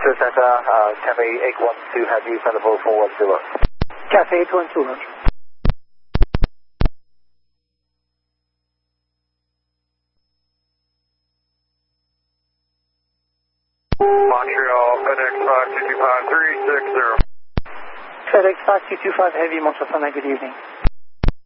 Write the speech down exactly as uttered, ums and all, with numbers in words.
Center, uh, Cathay eight one two, have you send a full four one two. Cathay eight one two, Roger. Montreal, FedEx five two two five three six zero. FedEx five two two five Heavy, Montreal Sunlight, good evening.